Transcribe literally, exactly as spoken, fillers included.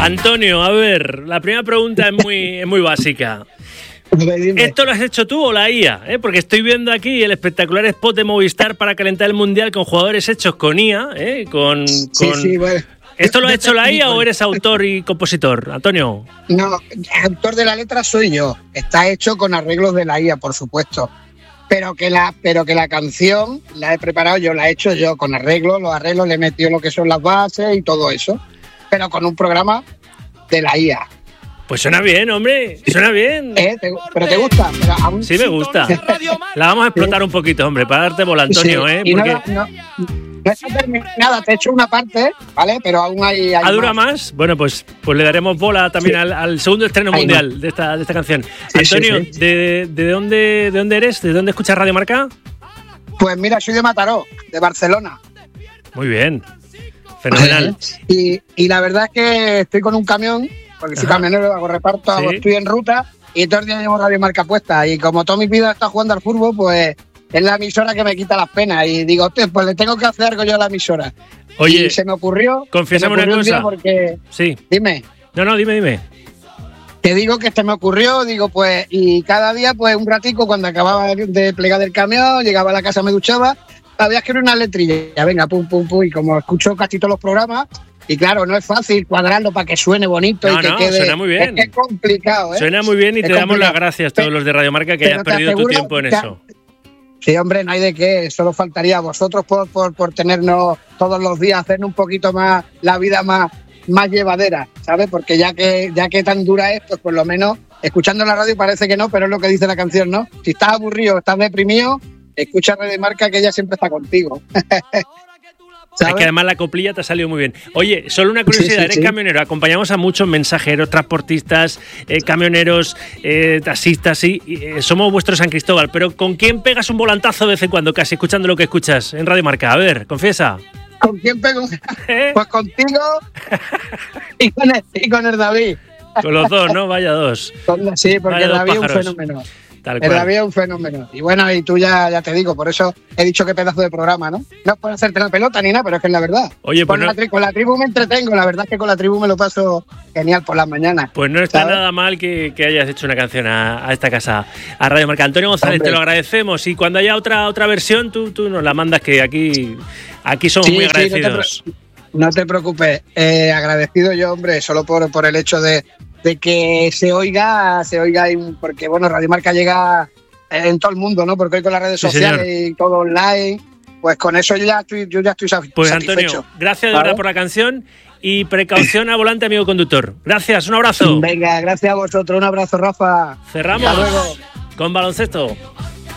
Antonio, a ver, la primera pregunta es muy, es muy básica. ¿Esto lo has hecho tú o la I A? ¿Eh? Porque estoy viendo aquí el espectacular spot de Movistar para calentar el Mundial con jugadores hechos con I A, ¿eh? Con, con... Sí, sí, bueno. ¿Esto lo ha hecho la I A o eres autor y compositor, Antonio? No, autor de la letra soy yo. Está hecho con arreglos de la I A, por supuesto. Pero que la, pero que la canción la he preparado yo, la he hecho yo con arreglos, los arreglos le he metido lo que son las bases y todo eso. Pero con un programa de la I A. Pues suena bien, hombre, suena bien. ¿Eh? ¿Te, ¿Pero te gusta? Pero aún... Sí, me gusta. La vamos a explotar un poquito, hombre, para darte bola, Antonio, sí. ¿eh? Y Porque... no, no, no está terminada, te he hecho una parte, ¿vale? Pero aún hay, hay ¿Ah, dura más. más? Bueno, pues, pues le daremos bola también sí. al, al segundo estreno hay mundial más. de esta, de esta canción. Sí, Antonio, sí, sí. ¿de, de, dónde, ¿de dónde eres? ¿De dónde escuchas Radio Marca? Pues mira, soy de Mataró, de Barcelona. Muy bien, fenomenal. y, y la verdad es que estoy con un camión, porque soy Ajá. camionero, hago reparto, Sí. hago, estoy en ruta y todo el día llevo Radio Marca puesta. Y como toda mi vida está jugando al fútbol, pues es la emisora que me quita las penas. Y digo, hostia, pues le tengo que hacer algo yo a la emisora. Oye, y se me ocurrió. confiésame se me ocurrió una un cosa. día porque, Sí. dime. No, no, dime, dime. Te digo que se me ocurrió, digo, pues, y cada día, pues, un ratico, cuando acababa de plegar del camión, llegaba a la casa, me duchaba, había que escribir una letrilla, ya venga, pum, pum, pum, y como escucho casi todos los programas, y claro, no es fácil cuadrarlo para que suene bonito No, y que no, quede... suena muy bien. Es que es complicado, ¿eh? Suena muy bien y Es te damos complicado. las gracias todos Pero- los de Radio Marca que pero hayas te perdido tu aseguro tiempo en que- eso. Sí, hombre, no hay de qué, solo faltaría a vosotros por, por, por tenernos todos los días, hacernos un poquito más la vida más, más llevadera, ¿sabes? Porque ya que, ya que tan dura es, pues por lo menos escuchando la radio parece que no, pero es lo que dice la canción, ¿no? Si estás aburrido, estás deprimido, escucha Radio Marca que ella siempre está contigo. Es que además la coplilla te ha salido muy bien. Oye, solo una curiosidad, Sí, sí, eres sí. camionero, acompañamos a muchos mensajeros, transportistas, eh, camioneros, eh, taxistas, sí, y, eh, somos vuestro San Cristóbal, pero ¿con quién pegas un volantazo de vez en cuando, casi escuchando lo que escuchas en Radio Marca? A ver, confiesa. ¿Con quién pego? ¿Eh? Pues contigo y con el, y con el David. Con los dos, ¿no? Vaya dos. Con- sí, porque Vaya el dos David es un pájaros. fenómeno. Tal El cual. David es un fenómeno. Y bueno, y tú ya, ya te digo, por eso he dicho qué pedazo de programa, ¿no? No es por hacerte la pelota ni nada, pero es que es la verdad. Oye, pues con, no- la tri- con la tribu me entretengo, la verdad es que con la tribu me lo paso genial por las mañanas. Pues no está ¿sabes? nada mal que, que hayas hecho una canción a, a esta casa, a Radio Marca. Antonio González, Hombre. te lo agradecemos. Y cuando haya otra otra versión, tú, tú nos la mandas, que aquí, aquí somos Sí, muy sí, no te agradecidos. No te preocupes, eh, agradecido yo, hombre, solo por, por el hecho de, de que se oiga, se oiga, en- porque bueno, Radio Marca llega en todo el mundo, ¿no? Porque hoy con las redes Sí, sociales señor. y todo online, pues con eso yo ya estoy, yo ya estoy satisfecho. Pues Antonio, gracias de ¿Vale? verdad por la canción y precaución a volante, amigo conductor. Gracias, un abrazo. Venga, gracias a vosotros, un abrazo, Rafa. Cerramos Hasta luego. con baloncesto.